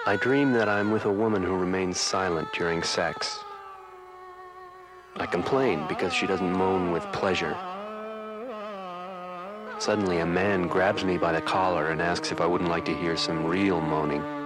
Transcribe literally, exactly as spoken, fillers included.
I dream that I'm with a woman who remains silent during sex. I complain because she doesn't moan with pleasure. Suddenly, a man grabs me by the collar and asks if I wouldn't like to hear some real moaning.